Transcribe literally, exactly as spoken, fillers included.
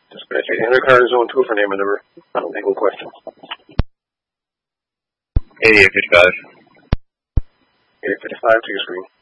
Dispatch Enter car zone two for name and number. Final legal question. eighty-eight fifty-five. eighty-eight fifty-five to your screen.